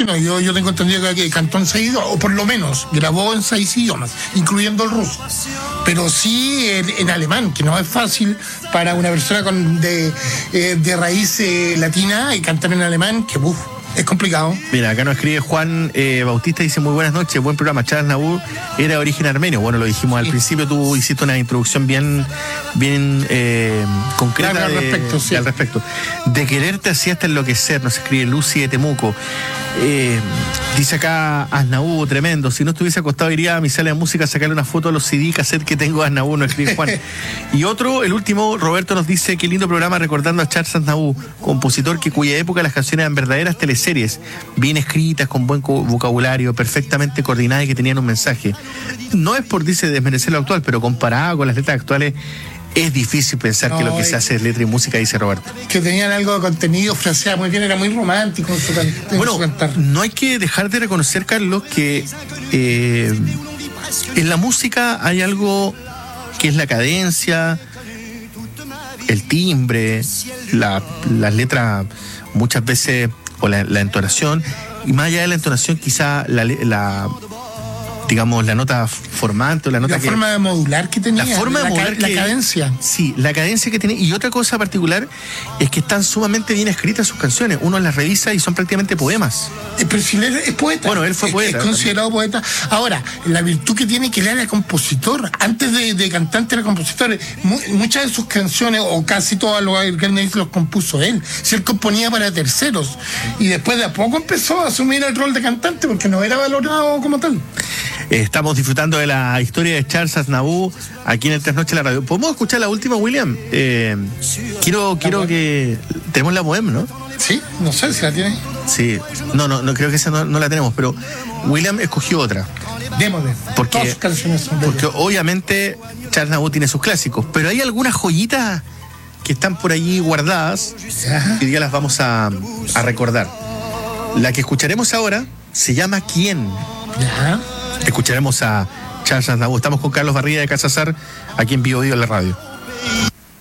que no. Yo tengo entendido que cantó en 6 idiomas, o por lo menos grabó en 6 idiomas, incluyendo el ruso. Pero sí en alemán, que no es fácil para una persona de raíz latina y cantar en alemán, que es complicado. Mira, acá nos escribe Juan Bautista, dice: muy buenas noches, buen programa. Charles Aznavour era de origen armenio. Bueno, lo dijimos al principio, tú hiciste una introducción bien concreta claro, al respecto. De quererte así hasta enloquecer, nos escribe Lucy de Temuco. Dice acá Aznavour, tremendo. Si no estuviese acostado iría a mi sala de música a sacarle una foto a los CD cassette que tengo de Aznavour, nos escribe Juan. Y otro, el último, Roberto nos dice: qué lindo programa recordando a Charles Aznavour, compositor cuya época las canciones eran verdaderas teleseries, bien escritas, con buen vocabulario, perfectamente coordinadas y que tenían un mensaje. No es por, dice, desmerecer lo actual, pero comparado con las letras actuales es difícil pensar que lo que se hace es letra y música, dice Roberto. Que tenían algo de contenido, fraseado muy bien, era muy romántico en su cantar. No hay que dejar de reconocer, Carlos, que en la música hay algo que es la cadencia, el timbre, las letras muchas veces, o la entonación, y más allá de la entonación quizá digamos, la nota formante o la nota forma de modular que tenía. La forma de modular la cadencia. Sí, la cadencia que tenía. Y otra cosa particular es que están sumamente bien escritas sus canciones. Uno las revisa y son prácticamente poemas. Pero si él es poeta. Bueno, él fue poeta. Es considerado poeta. Ahora, la virtud que tiene que él era compositor. Antes de cantante era compositor. Muchas de sus canciones, o casi todas los compuso él. Si él componía para terceros. Y después de a poco empezó a asumir el rol de cantante porque no era valorado como tal. Estamos disfrutando de la historia de Charles Aznavour aquí en el Tres Noches de la Radio. ¿Podemos escuchar la última, William? Quiero que... Tenemos la Bohème, ¿no? Sí, no sé si la tiene. Sí, no, creo que esa no la tenemos, pero William escogió otra. Démosle. Todas canciones son de porque obviamente Charles Aznavour tiene sus clásicos, pero hay algunas joyitas que están por allí guardadas y ya las vamos a recordar. La que escucharemos ahora se llama ¿Quién? Ya. Escucharemos a Charles Aznavour. Estamos con Carlos Barriga de Casazar, aquí en Bio Bio en la radio.